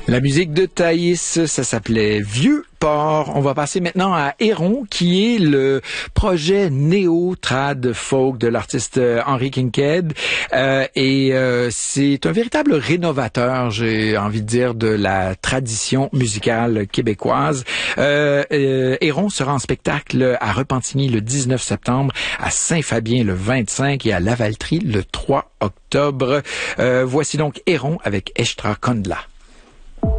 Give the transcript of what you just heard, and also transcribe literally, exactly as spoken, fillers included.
La musique de Thaïs, ça s'appelait Vieux Port. On va passer maintenant à Héron, qui est le projet néo-trad folk de l'artiste Henri Kinkade. Euh, et euh, c'est un véritable rénovateur, j'ai envie de dire, de la tradition musicale québécoise. Euh, euh, Héron sera en spectacle à Repentigny le dix-neuf septembre, à Saint-Fabien le vingt-cinq et à Lavaltrie le trois octobre. Euh, voici donc Héron avec Eshtra Kondla.